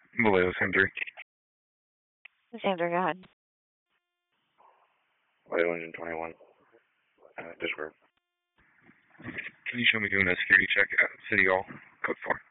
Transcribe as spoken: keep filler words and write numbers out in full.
Vallejo, Sam three. Sandra, go ahead. Vallejo, engine twenty-one. Uh, Discord. Can you show me doing a security check at City Hall? Code four.